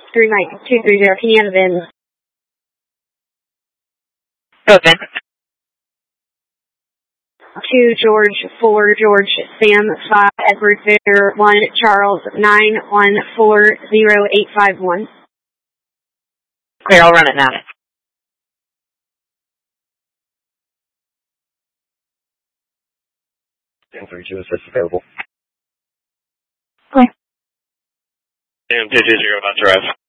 3 Mike 230, can you have a VIN? Okay. 2 George 4 George Sam 5 Edward Victor 1 Charles 9140851. Clear, I'll run it now. 1032 assist available. Clear. Sam 220 about to arrive.